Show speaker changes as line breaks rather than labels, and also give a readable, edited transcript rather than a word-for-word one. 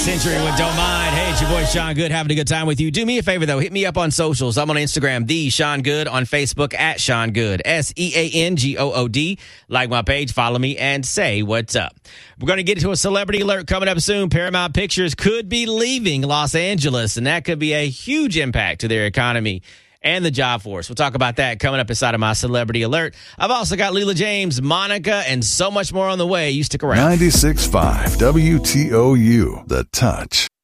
Century with Don't Mind. Hey, it's your boy Sean Good, having a good time with you. Do me a favor, though. Hit me up on socials. I'm on Instagram, the Sean Good, on Facebook, at Sean Good, SeanGood. Like my page, follow me, and say what's up. We're going to get into a celebrity alert coming up soon. Paramount Pictures could be leaving Los Angeles, and that could be a huge impact to their economy and the job force. We'll talk about that coming up inside of my celebrity alert. I've also got Leela James, Monica, and so much more on the way. You stick around.
96.5 WTOU, The Touch.